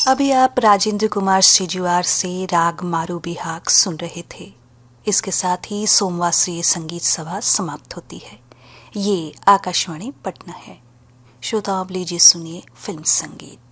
अभी आप राजेंद्र कुमार सिजुआर से राग मारू बिहाग सुन रहे थे। इसके साथ ही सोमवासरीय संगीत सभा समाप्त होती है। ये आकाशवाणी पटना है। श्रोताओं, लीजिए सुनिए फिल्म संगीत।